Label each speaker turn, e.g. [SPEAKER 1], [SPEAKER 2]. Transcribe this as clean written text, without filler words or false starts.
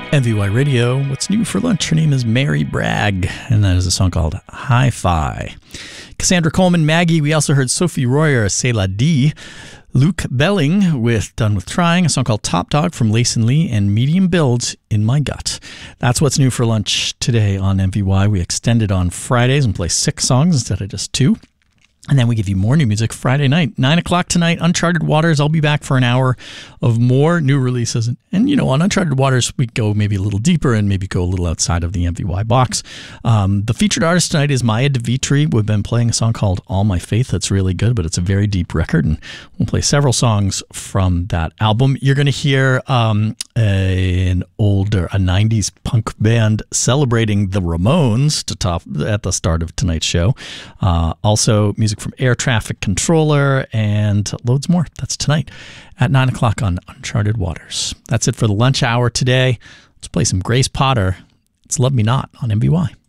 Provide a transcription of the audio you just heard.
[SPEAKER 1] MVY Radio, what's new for lunch? Her name is Mary Bragg, and that is a song called Hi-Fi. Cassandra Coleman, Maggie. We also heard Sophie Royer, C'est la Die. Luke Belling with Done With Trying, a song called Top Dog from Lace and Lee, and Medium Build, In My Gut. That's what's new for lunch today on MVY. We extended on Fridays and play 6 songs instead of just 2. And then we give you more new music Friday night, 9 o'clock tonight, Uncharted Waters. I'll be back for an hour of more new releases. And you know, on Uncharted Waters, we go maybe a little deeper and maybe go a little outside of the MVY box. The featured artist tonight is Maya Devitri. We've been playing a song called All My Faith. That's really good, but it's a very deep record. And we'll play several songs from that album. You're going to hear a 90s punk band celebrating the Ramones at the start of tonight's show. Also, music from Air Traffic Controller and loads more. That's tonight at 9 o'clock on Uncharted Waters. That's it for the lunch hour today. Let's play some Grace Potter. It's Love Me Not on MVY.